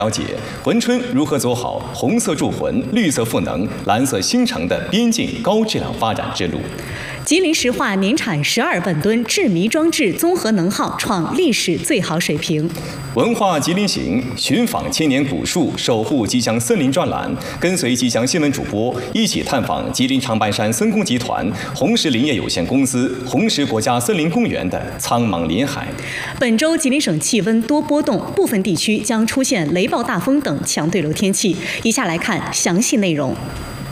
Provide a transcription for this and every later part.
了解珲春如何走好红色助魂、绿色赋能、蓝色新城的边境高质量发展之路。 吉林石化年产12万吨制醚装置综合能耗创历史最好水平。 文化吉林行寻访千年古树，守护吉祥森林专栏，跟随吉祥新闻主播一起探访吉林长白山森工集团红石林业有限公司红石国家森林公园的苍茫林海。 本周吉林省气温多波动，部分地区将出现雷暴大风等强对流天气。以下来看详细内容。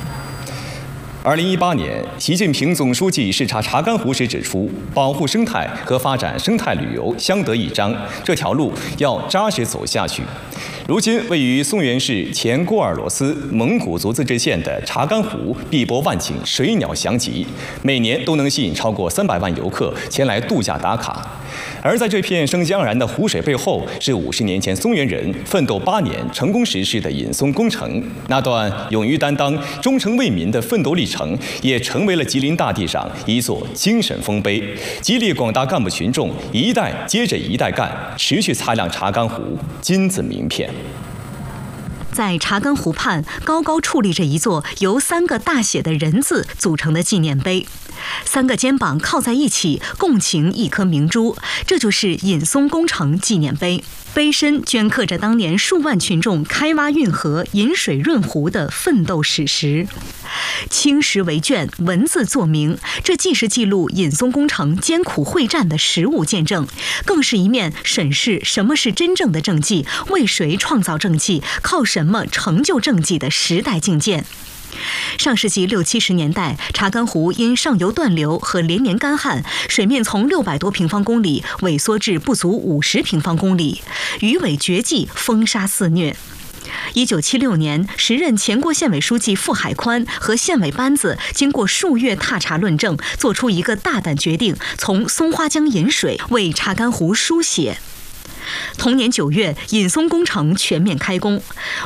2018年，习近平总书记视察查干湖时指出，保护生态和发展生态旅游相得益彰，这条路要扎实走下去。如今，位于松原市前郭尔罗斯蒙古族自治县的查干湖碧波万顷，水鸟翔集，每年都能吸引超过300万游客前来度假打卡。而在这片生机盎然的湖水背后，是50年前松原人奋斗8年成功实施的引松工程。那段勇于担当、忠诚为民的奋斗历程，也成为了吉林大地上一座精神丰碑，激励广大干部群众一代接着一代干，持续擦亮查干湖金字名片。 在查干湖畔，高高矗立着一座由3个大写的人字组成的纪念碑，3个肩膀靠在一起，共擎一颗明珠，这就是引松工程纪念碑。碑身镌刻着当年数万群众开挖运河、引水润湖的奋斗史实。青石为卷，文字作铭，这既是记录引松工程艰苦会战的实物见证，更是一面审视什么是真正的政绩，为谁创造政绩，靠什么成就政绩的时代境界。上世纪60、70年代，查干湖因上游断流和连年干旱，水面从600多平方公里萎缩至不足50平方公里，鱼尾绝迹，风沙肆虐。1976年，时任前郭县委书记傅海宽和县委班子经过数月踏查论证，做出一个大胆决定，从松花江引水，为查干湖输血。同年9月，引松工程全面开工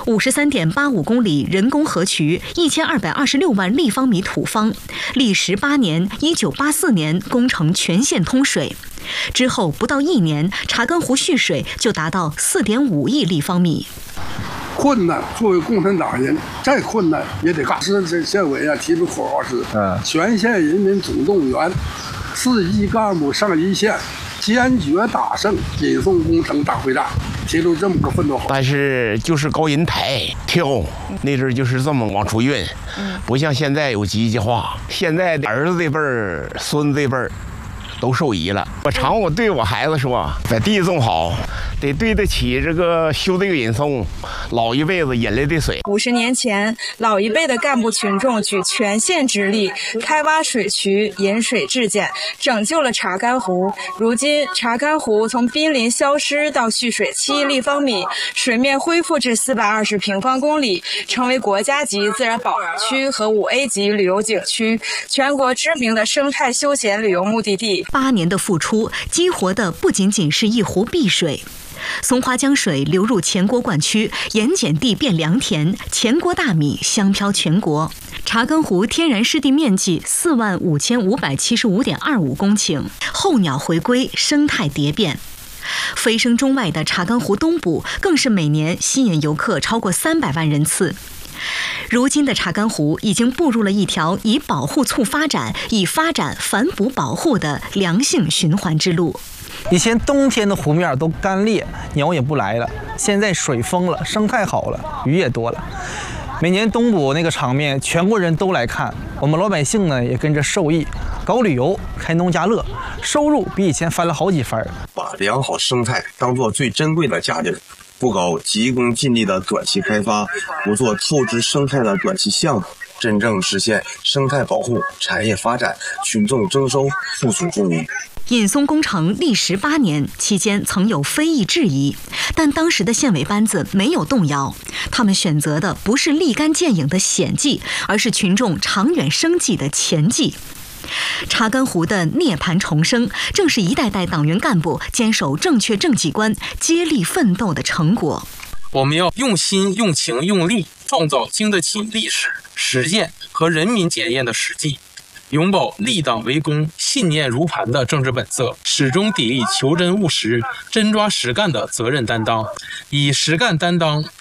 ，53.85公里人工河渠，1226万立方米土方，历时8年，1984年工程全线通水。之后不到1年，查干湖蓄水就达到4.5亿立方米。 困难，作为共产党人，再困难也得干。这县委提出口号是：全县人民总动员，4级干部上一线，坚决打胜引松工程大会战，提出这么个奋斗号。 但是就是高银台跳，那阵就是这么往出运，不像现在有机器化。现在的儿子这辈儿、孙子这辈儿都受益了。我对我孩子说，在地种好，得对得起这个修这个引松老一辈子引来的水。 50年前，老一辈的干部群众举全县之力开挖水渠、引水治碱，拯救了查干湖。如今，查干湖从濒临消失到蓄水7亿立方米，水面恢复至420平方公里，成为国家级自然保护区和5A 级旅游景区，全国知名的生态休闲旅游目的地。 8年的付出，激活的不仅仅是一湖碧水。松花江水流入前郭灌区，盐碱地变良田，前郭大米香飘全国。查干湖天然湿地面积45575.25公顷，候鸟回归，生态蝶变。飞升中外的查干湖东部，更是每年吸引游客超过300万人次。如今的查干湖已经步入了一条以保护促发展，以发展反哺保护的良性循环之路。 以前冬天的湖面都干裂，鸟也不来了，现在水丰了，生态好了，鱼也多了。每年东捕那个场面，全国人都来看，我们老百姓呢也跟着受益，搞旅游，开农家乐，收入比以前翻了好几番。 把良好生态当作最珍贵的价值，不搞急功近利的短期开发，不做透支生态的短期项目，真正实现生态保护、产业发展、群众增收、富庶富裕。 引松工程历时8年，期间曾有非议质疑，但当时的县委班子没有动摇，他们选择的不是立竿见影的险计，而是群众长远生计的前计。查干湖的涅槃重生，正是一代代党员干部坚守正确政绩观、接力奋斗的成果。 我们要用心、用情、用力，创造经得起历史、实践和人民检验的实际。永葆立党为公、信念如磐的政治本色，始终砥砺求真务实、真抓实干的责任担当，以实干担当